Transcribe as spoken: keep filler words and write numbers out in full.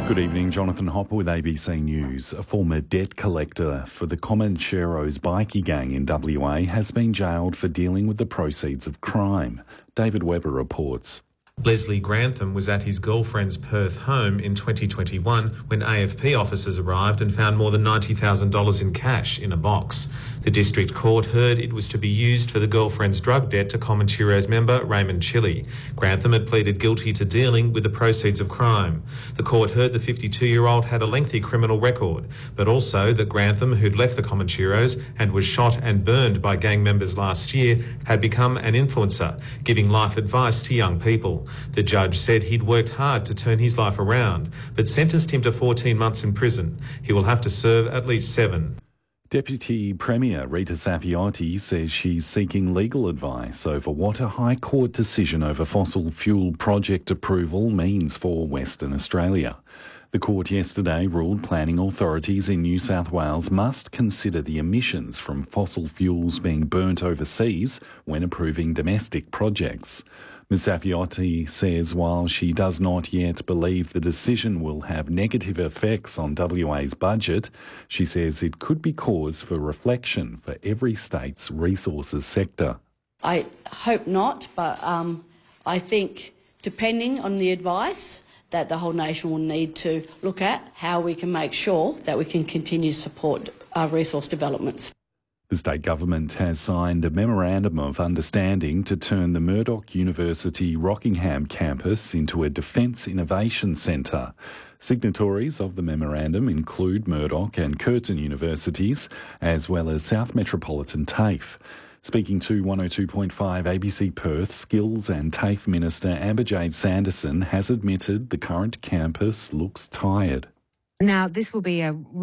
Good evening, Jonathan Hopper with A B C News. A former debt collector for the Comancheros bikie gang in W A has been jailed for dealing with the proceeds of crime. David Webber reports. Leslie Grantham was at his girlfriend's Perth home in twenty twenty-one when A F P officers arrived and found more than ninety thousand dollars in cash in a box. The district court heard it was to be used for the girlfriend's drug debt to Comancheros member Raymond Chili. Grantham had pleaded guilty to dealing with the proceeds of crime. The court heard the fifty-two-year-old had a lengthy criminal record, but also that Grantham, who'd left the Comancheros and was shot and burned by gang members last year, had become an influencer, giving life advice to young people. The judge said he'd worked hard to turn his life around, but sentenced him to fourteen months in prison. He will have to serve at least seven. Deputy Premier Rita Saffiotti says she's seeking legal advice over what a High Court decision over fossil fuel project approval means for Western Australia. The court yesterday ruled planning authorities in New South Wales must consider the emissions from fossil fuels being burnt overseas when approving domestic projects. Miz Saffiotti says while she does not yet believe the decision will have negative effects on W A's budget, she says it could be cause for reflection for every state's resources sector. I hope not, but um, I think depending on the advice that the whole nation will need to look at how we can make sure that we can continue to support our resource developments. The state government has signed a memorandum of understanding to turn the Murdoch University Rockingham campus into a defence innovation centre. Signatories of the memorandum include Murdoch and Curtin universities, as well as South Metropolitan TAFE. Speaking to one oh two point five A B C Perth, Skills and TAFE Minister Amber-Jade Sanderson has admitted the current campus looks tired. Now, this will be a